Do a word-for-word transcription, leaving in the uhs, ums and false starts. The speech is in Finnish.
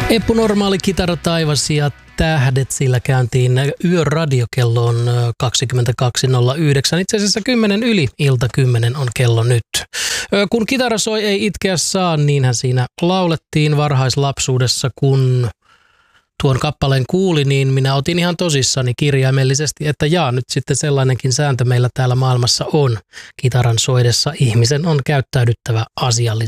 Eppu Normaali, Kitara taivas ja tähdet, sillä kääntiin yöradiokelloon kaksikymmentäkaksi nolla yhdeksän. Itse asiassa kymmenen yli ilta kymmenen on kello nyt. Kun kitara soi, ei itkeä saa, niinhän siinä laulettiin varhaislapsuudessa, kun tuon kappaleen kuuli, niin minä otin ihan tosissani kirjaimellisesti, että jaa, nyt sitten sellainenkin sääntö meillä täällä maailmassa on. Kitaran soidessa ihmisen on käyttäydyttävä asiallisesti.